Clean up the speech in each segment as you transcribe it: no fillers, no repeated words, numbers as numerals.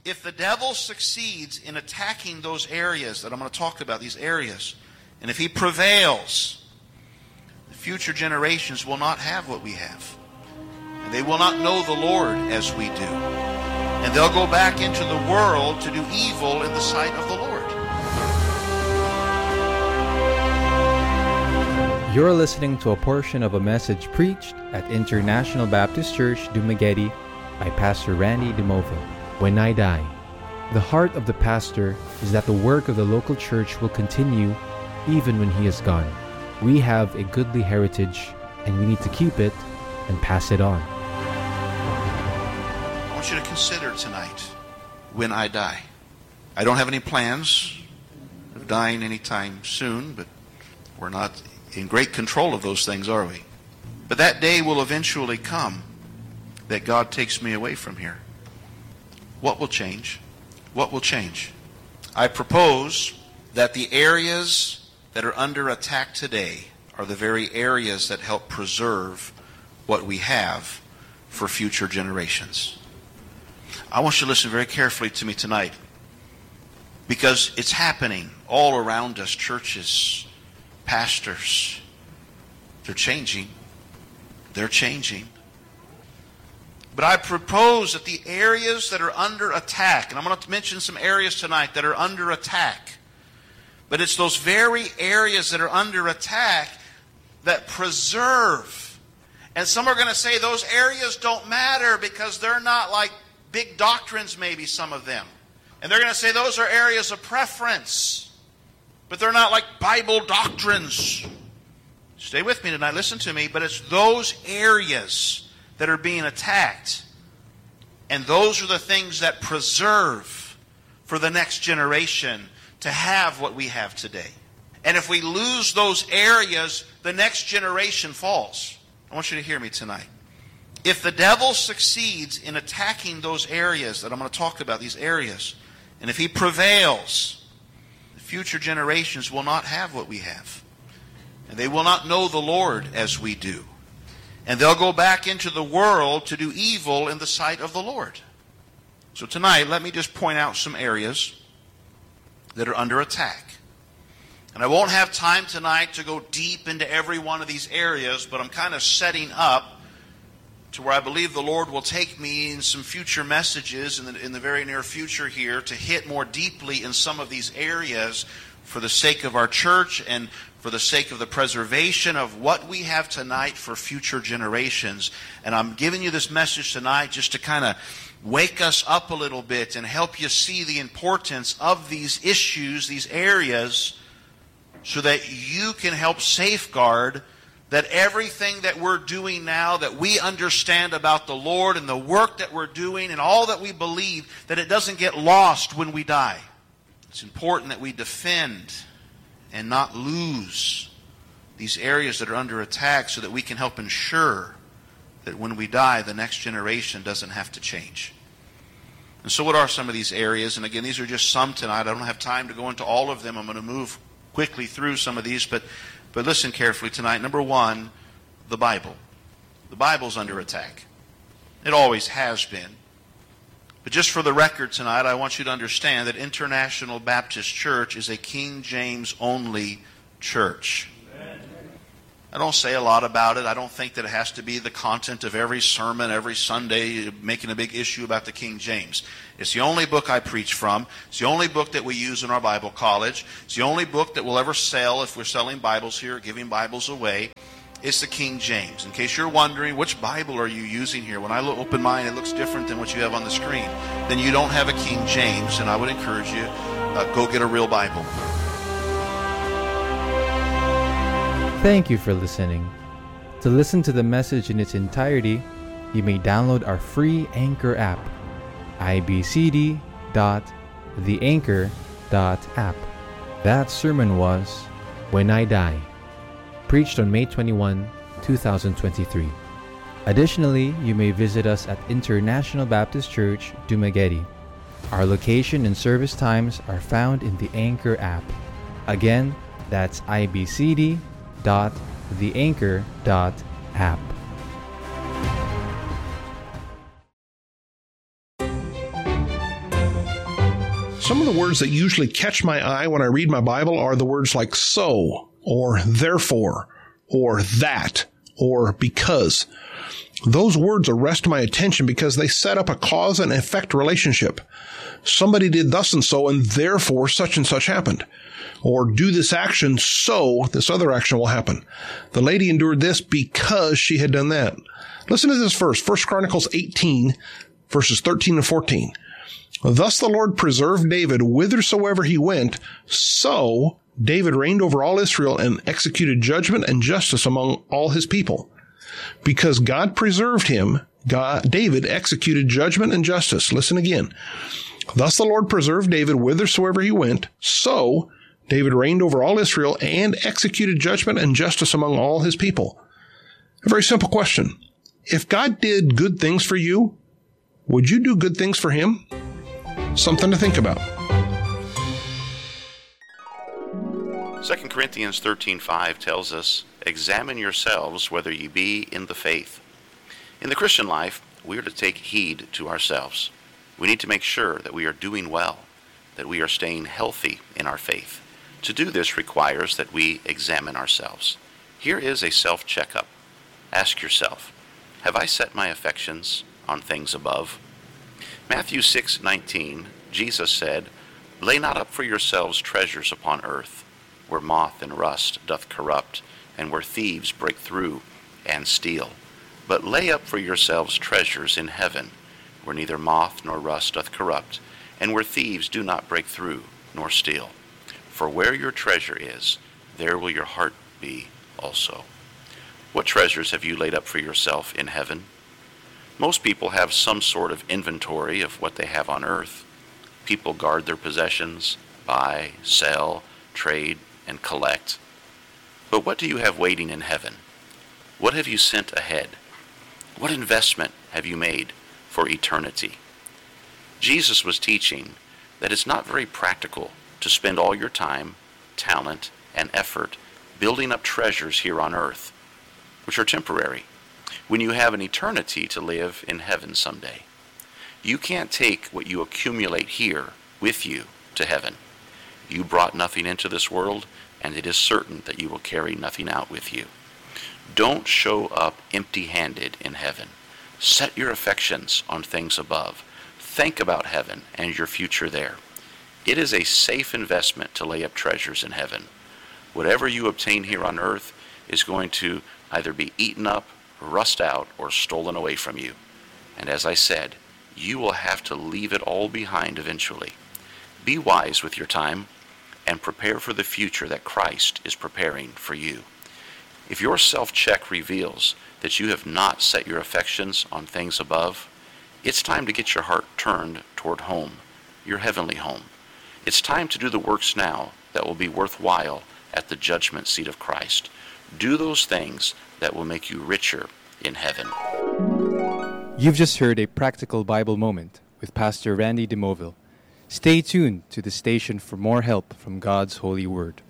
If the devil succeeds in attacking those areas that I'm going to talk about, these areas, and if he prevails, the future generations will not have what we have. And they will not know the Lord as we do. And they'll go back into the world to do evil in the sight of the Lord. You're listening to a portion of a message preached at International Baptist Church, Dumaguete by Pastor Randy DeMova. When I die. The heart of the pastor is that the work of the local church will continue even when he is gone. We have a goodly heritage and we need to keep it and pass it on. I want you to consider tonight, when I die. I don't have any plans of dying anytime soon, but we're not in great control of those things, are we? But that day will eventually come that God takes me away from here. What will change? What will change? I propose that the areas that are under attack today are the very areas that help preserve what we have for future generations. I want you to listen very carefully to me tonight, because it's happening all around us. Churches, pastors, they're changing. They're changing. But I propose that the areas that are under attack, and I'm going to mention some areas tonight that are under attack, but it's those very areas that are under attack that preserve. And some are going to say those areas don't matter because they're not like big doctrines, maybe some of them. And they're going to say those are areas of preference, but they're not like Bible doctrines. Stay with me tonight, listen to me, but it's those areas that are being attacked. And those are the things that preserve for the next generation to have what we have today. And if we lose those areas, the next generation falls. I want you to hear me tonight. If the devil succeeds in attacking those areas that I'm going to talk about, these areas, and if he prevails, the future generations will not have what we have. And they will not know the Lord as we do. And they'll go back into the world to do evil in the sight of the Lord. So tonight, let me just point out some areas that are under attack. And I won't have time tonight to go deep into every one of these areas, but I'm kind of setting up to where I believe the Lord will take me in some future messages in the very near future here to hit more deeply in some of these areas for the sake of our church and for the sake of the preservation of what we have tonight for future generations. And I'm giving you this message tonight just to kind of wake us up a little bit and help you see the importance of these issues, these areas, so that you can help safeguard that everything that we're doing now, that we understand about the Lord and the work that we're doing and all that we believe, that it doesn't get lost when we die. It's important that we defend and not lose these areas that are under attack so that we can help ensure that when we die, the next generation doesn't have to change. And so what are some of these areas? And again, these are just some tonight. I don't have time to go into all of them. I'm going to move quickly through some of these, but listen carefully tonight. Number one, the Bible. The Bible's under attack. It always has been. But just for the record tonight, I want you to understand that International Baptist Church is a King James only church. I don't say a lot about it. I don't think that it has to be the content of every sermon, every Sunday, making a big issue about the King James. It's the only book I preach from. It's the only book that we use in our Bible college. It's the only book that we'll ever sell if we're selling Bibles here, giving Bibles away. It's the King James. In case you're wondering, which Bible are you using here? When I open mine, it looks different than what you have on the screen. Then you don't have a King James, and I would encourage you, go get a real Bible. Thank you for listening. To listen to the message in its entirety, you may download our free Anchor app, ibcd.theanchor.app. That sermon was When I Die, preached on May 21, 2023. Additionally, you may visit us at International Baptist Church, Dumaguete. Our location and service times are found in the Anchor app. Again, that's ibcd.theanchor.app. Some of the words that usually catch my eye when I read my Bible are the words like so, or therefore, or that, or because. Those words arrest my attention because they set up a cause and effect relationship. Somebody did thus and so, and therefore such and such happened. Or do this action, so this other action will happen. The lady endured this because she had done that. Listen to this verse, 1 Chronicles 18, verses 13 and 14. Thus the Lord preserved David whithersoever he went, so David reigned over all Israel and executed judgment and justice among all his people. Because God preserved him, David executed judgment and justice. Listen again. Thus the Lord preserved David whithersoever he went, so David reigned over all Israel and executed judgment and justice among all his people. A very simple question. If God did good things for you, would you do good things for him? Something to think about. 2 Corinthians 13:5 tells us, "Examine yourselves whether ye be in the faith." In the Christian life, we are to take heed to ourselves. We need to make sure that we are doing well, that we are staying healthy in our faith. To do this requires that we examine ourselves. Here is a self-checkup. Ask yourself, have I set my affections on things above? Matthew 6:19, Jesus said, "Lay not up for yourselves treasures upon earth, where moth and rust doth corrupt, and where thieves break through and steal. But lay up for yourselves treasures in heaven, where neither moth nor rust doth corrupt, and where thieves do not break through nor steal. For where your treasure is, there will your heart be also." What treasures have you laid up for yourself in heaven? Most people have some sort of inventory of what they have on earth. People guard their possessions, buy, sell, trade, and collect. But what do you have waiting in heaven? What have you sent ahead? What investment have you made for eternity? Jesus was teaching that it's not very practical to spend all your time, talent, and effort building up treasures here on earth, which are temporary, when you have an eternity to live in heaven someday. You can't take what you accumulate here with you to heaven. You brought nothing into this world, and it is certain that you will carry nothing out with you. Don't show up empty-handed in heaven. Set your affections on things above. Think about heaven and your future there. It is a safe investment to lay up treasures in heaven. Whatever you obtain here on earth is going to either be eaten up, rust out, or stolen away from you. And as I said, you will have to leave it all behind eventually. Be wise with your time and prepare for the future that Christ is preparing for you. If your self-check reveals that you have not set your affections on things above, it's time to get your heart turned toward home, your heavenly home. It's time to do the works now that will be worthwhile at the judgment seat of Christ. Do those things that will make you richer in heaven. You've just heard a practical Bible moment with Pastor Randy DeMoville. Stay tuned to the station for more help from God's Holy Word.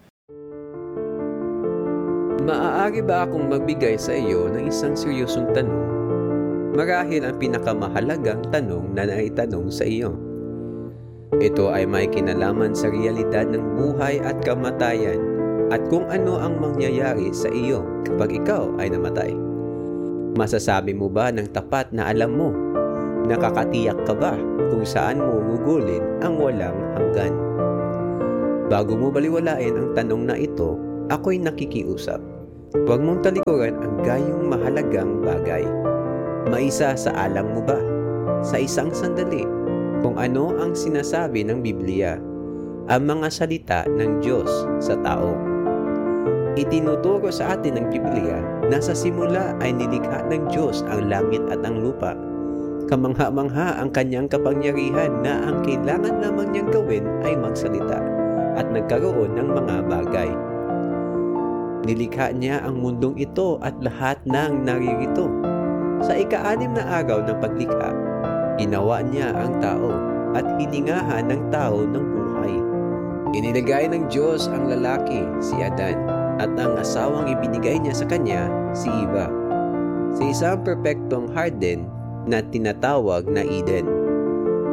Maaari ba akong magbigay sa iyo ng isang seryosong tanong? Marahil ang pinakamahalagang tanong na naitanong sa iyo. Ito ay may kinalaman sa realidad ng buhay at kamatayan at kung ano ang mangyayari sa iyo kapag ikaw ay namatay. Masasabi mo ba ng tapat na alam mo? Nakakatiyak ka ba kung saan mo gugulin ang walang hanggan? Bago mo baliwalain ang tanong na ito, ako'y nakikiusap. Huwag mong talikuran ang gayong mahalagang bagay. Maisa sa alam mo ba, sa isang sandali, kung ano ang sinasabi ng Biblia, ang mga salita ng Diyos sa tao. Itinuturo sa atin ng Biblia na sa simula ay nilikha ng Diyos ang langit at ang lupa. Kamangha-mangha ang kanyang kapangyarihan na ang kailangan lamang niyang gawin ay magsalita at nagkaroon ng mga bagay. Nilikha niya ang mundong ito at lahat ng naririto. Sa ika-6 na araw ng paglikha, ginawa niya ang tao at hiningahan ng tao ng buhay. Inilagay ng Diyos ang lalaki, si Adan, at ang asawang ibinigay niya sa kanya, si Eva, sa isang perpektong harden na tinatawag na Eden.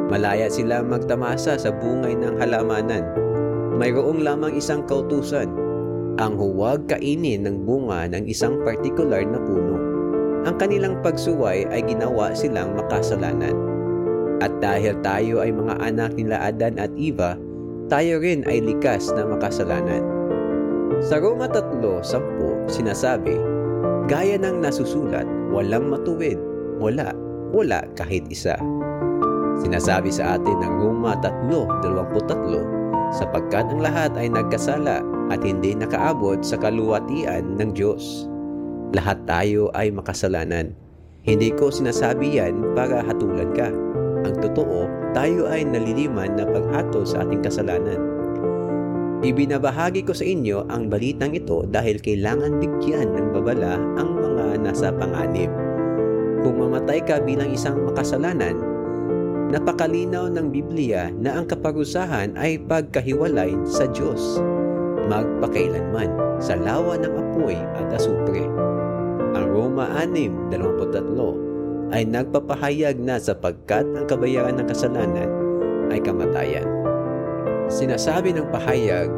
Malaya silang magtamasa sa bungay ng halamanan. Mayroong lamang isang kautusan, ang huwag kainin ng bunga ng isang partikular na puno. Ang kanilang pagsuway ay ginawa silang makasalanan. At dahil tayo ay mga anak nila Adan at Eva, tayo rin ay likas na makasalanan. Sa Roma 3:10 sinasabi, gaya ng nasusulat, walang matuwid, wala kahit isa. Sinasabi sa atin ng Roma 3:23, sapagkat ang lahat ay nagkasala at hindi nakaabot sa kaluwatian ng Diyos. Lahat tayo ay makasalanan. Hindi ko sinasabi yan para hatulan ka. Ang totoo, tayo ay naliliman na paghatol sa ating kasalanan. Ibinabahagi ko sa inyo ang balitang ito dahil kailangan bigyan ng babala ang mga nasa panganib. Kung mamatay ka bilang isang makasalanan, napakalinaw ng Biblia na ang kaparusahan ay pagkahiwalay sa Diyos, magpakailanman, sa lawa ng apoy at asupre. Ang Roma 6:23 ay nagpapahayag na sapagkat ang kabayaran ng kasalanan ay kamatayan. Sinasabi ng pahayag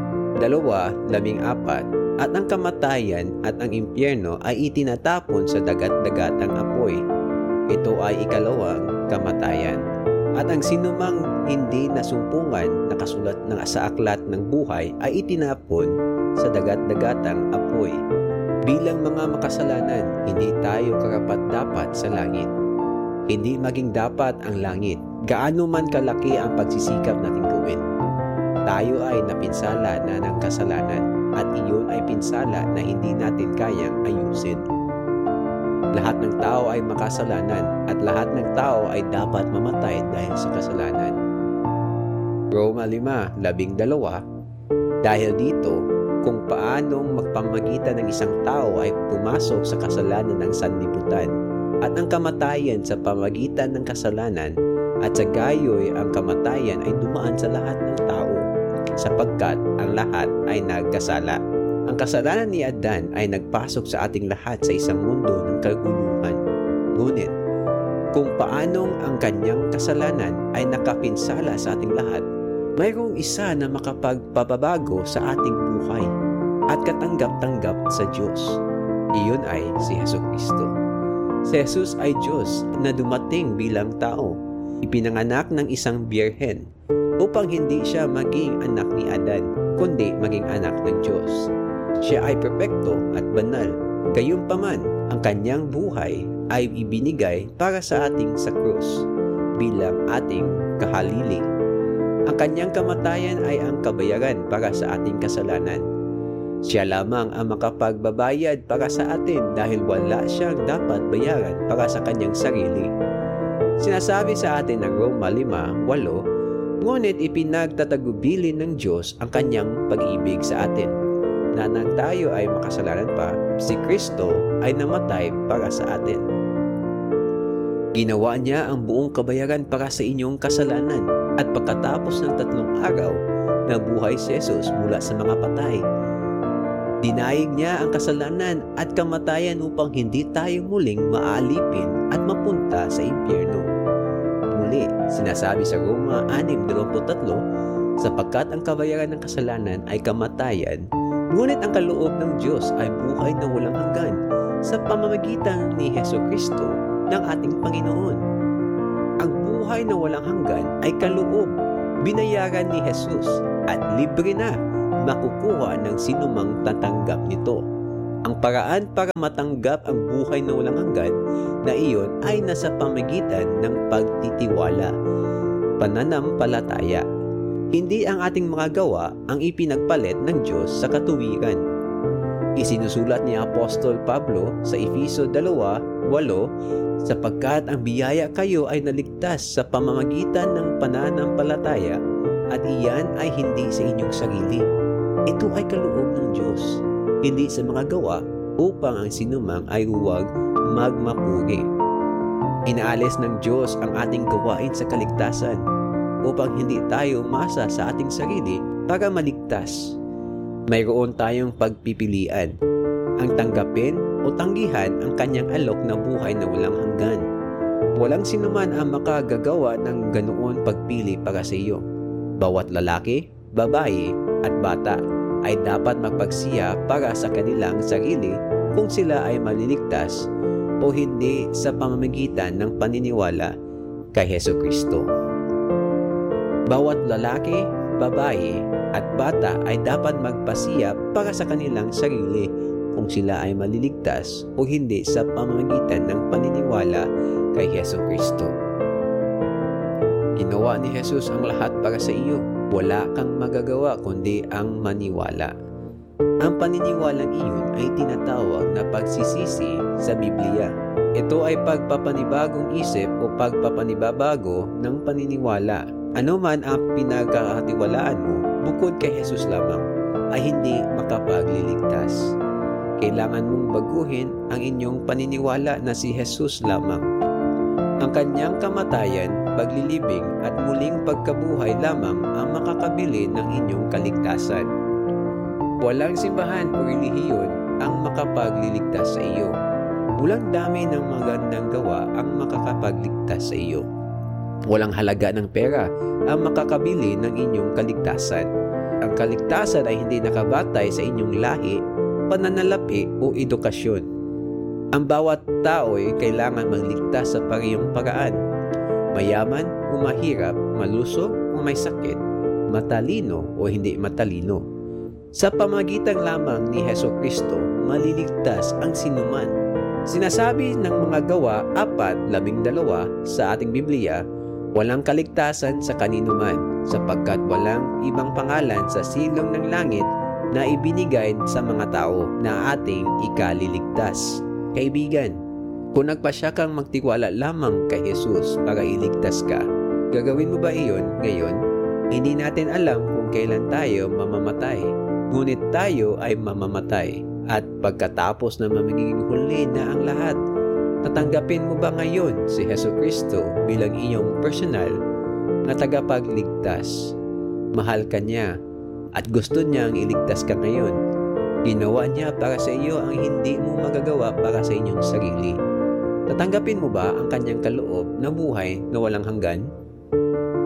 2:14 at ang kamatayan at ang impyerno ay itinatapon sa dagat-dagatang apoy. Ito ay ikalawang kamatayan. At ang sinumang hindi nasumpungan na kasulat sa aklat ng buhay ay itinapon sa dagat-dagatang apoy. Bilang mga makasalanan, hindi tayo karapat-dapat sa langit. Hindi maging dapat ang langit, gaano man kalaki ang pagsisikap nating gawin. Tayo ay napinsala na ng kasalanan at iyon ay pinsala na hindi natin kayang ayusin. Lahat ng tao ay makasalanan at lahat ng tao ay dapat mamatay dahil sa kasalanan. Roma 5:12 dahil dito, kung paanong magpamagitan ng isang tao ay pumasok sa kasalanan ng sanlibutan at ang kamatayan sa pamagitan ng kasalanan at sa gayoy ang kamatayan ay dumaan sa lahat ng tao sapagkat ang lahat ay nagkasala. Ang kasalanan ni Adan ay nagpasok sa ating lahat sa isang mundo ng kaguluhan. Ngunit, kung paanong ang kanyang kasalanan ay nakapinsala sa ating lahat, mayroong isa na makapagpababago sa ating buhay at katanggap-tanggap sa Diyos. Iyon ay si Jesucristo. Si Jesus ay Diyos na dumating bilang tao, ipinanganak ng isang birhen upang hindi siya maging anak ni Adan, kundi maging anak ng Diyos. Siya ay perpekto at banal. Gayunpaman, ang kanyang buhay ay ibinigay para sa ating sa krus bilang ating kahalili. Ang kanyang kamatayan ay ang kabayaran para sa ating kasalanan. Siya lamang ang makapagbabayad para sa atin dahil wala siyang dapat bayaran para sa kanyang sarili. Sinasabi sa atin ng Roma 5:8, ngunit ipinagtatagubilin ng Diyos ang kanyang pag-ibig sa atin, na nang tayo ay makasalanan pa, si Kristo ay namatay para sa atin. Ginawa niya ang buong kabayaran para sa inyong kasalanan at pagkatapos ng 3 araw, nabuhay si Jesus mula sa mga patay. Dinayig niya ang kasalanan at kamatayan upang hindi tayo muling maalipin at mapunta sa impyerno. Muli, sinasabi sa Roma 6:23, sapagkat ang kabayaran ng kasalanan ay kamatayan, ngunit ang kaloob ng Diyos ay buhay na walang hanggan sa pamamagitan ni Jesucristo ng ating Panginoon. Ang buhay na walang hanggan ay kaloob, binayaran ni Jesus at libre na makukuha ng sinumang tatanggap nito. Ang paraan para matanggap ang buhay na walang hanggan na iyon ay nasa pamamagitan ng pagtitiwala, pananampalataya. Hindi ang ating mga gawa ang ipinagpalit ng Diyos sa katuwiran. Isinusulat ni Apostol Pablo sa Efeso 2:8, sapagkat ang biyaya kayo ay naligtas sa pamamagitan ng pananampalataya at iyan ay hindi sa inyong sarili. Ito ay kaloob ng Diyos, hindi sa mga gawa upang ang sinumang ay huwag magmapuri. Inaalis ng Diyos ang ating gawain sa kaligtasan upang hindi tayo umasa sa ating sarili para maligtas. Mayroon tayong pagpipilian, ang tanggapin o tanggihan ang kanyang alok na buhay na walang hanggan. Walang sinuman ang makagagawa ng ganoon pagpili para sa iyo. Bawat lalaki, babae, at bata ay dapat magpagsiya para sa kanilang sarili kung sila ay maliligtas o hindi sa pamamagitan ng paniniwala kay Hesukristo. Bawat lalaki, babae, at bata ay dapat magpasiya para sa kanilang sarili kung sila ay maliligtas o hindi sa pamamagitan ng paniniwala kay Hesukristo. Ginawa ni Jesus ang lahat para sa iyo. Wala kang magagawa kundi ang maniwala. Ang paniniwalang iyon ay tinatawag na pagsisisi sa Biblia. Ito ay pagpapanibagong isip o pagpapanibabago ng paniniwala. Ano man ang pinagkakatiwalaan mo bukod kay Jesus lamang ay hindi makapagliligtas. Kailangan mong baguhin ang inyong paniniwala na si Jesus lamang. Ang kanyang kamatayan, paglilibing at muling pagkabuhay lamang ang makakabili ng inyong kaligtasan. Walang simbahan o relihiyon ang makapagliligtas sa iyo. Walang dami ng magandang gawa ang makakapagligtas sa iyo. Walang halaga ng pera ang makakabili ng inyong kaligtasan. Ang kaligtasan ay hindi nakabatay sa inyong lahi, pananalapi o edukasyon. Ang bawat tao ay kailangan magligtas sa parehong paraan. Mayaman o mahirap, malusog o may sakit, matalino o hindi matalino. Sa pamagitan lamang ni Hesukristo, maliligtas ang sinuman. Sinasabi ng mga gawa 4:12 sa ating Biblia, walang kaligtasan sa kaninuman sapagkat walang ibang pangalan sa silong ng langit na ibinigay sa mga tao na ating ikaliligtas. Kaibigan, kung nagpasya kang magtiwala lamang kay Jesus para iligtas ka, gagawin mo ba iyon ngayon? Hindi natin alam kung kailan tayo mamamatay. Ngunit tayo ay mamamatay. At pagkatapos na magiging huli na ang lahat, tatanggapin mo ba ngayon si Hesukristo bilang iyong personal na tagapagligtas? Mahal ka niya at gusto niyang iligtas ka ngayon. Ginawa niya para sa iyo ang hindi mo magagawa para sa inyong sarili. Tatanggapin mo ba ang kanyang kaloob na buhay na walang hanggan?